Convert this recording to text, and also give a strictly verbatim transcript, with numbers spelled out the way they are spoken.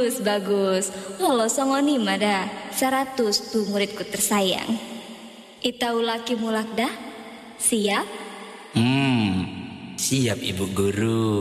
Bagus, bagus. Lolos songoni mada. Seratus tuh muridku tersayang. Ita ulaki mulak dah. Siap? Hmm, siap Ibu Guru.